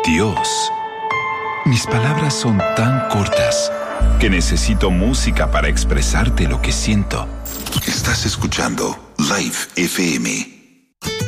Dios, mis palabras son tan cortas que necesito música para expresarte lo que siento. Estás escuchando Live FM.